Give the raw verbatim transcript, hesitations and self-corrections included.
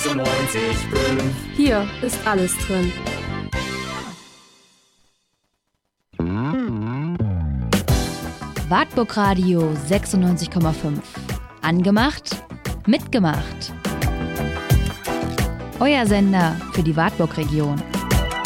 sechsundneunzig Komma fünf. Hier ist alles drin. Wartburg Radio sechsundneunzig Komma fünf. Angemacht, mitgemacht. Euer Sender für die Wartburg-Region.